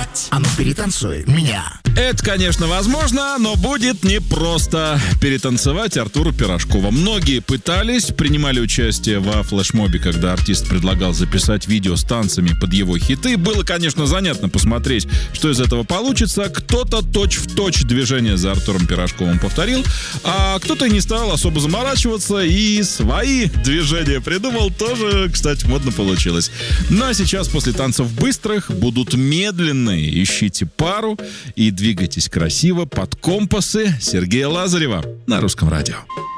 А ну перетанцуй меня. Это, конечно, возможно, но будет непросто перетанцевать Артура Пирожкова. Многие пытались, принимали участие во флешмобе, когда артист предлагал записать видео с танцами под его хиты. Было, конечно, занятно посмотреть, что из этого получится. Кто-то точь-в-точь движение за Артуром Пирожковым повторил, а кто-то и не стал особо заморачиваться и свои движения придумал. Тоже, кстати, модно получилось. Ну а сейчас после танцев быстрых будут медленные. Ищите пару и двигайтесь красиво под компасы Сергея Лазарева на Русском радио.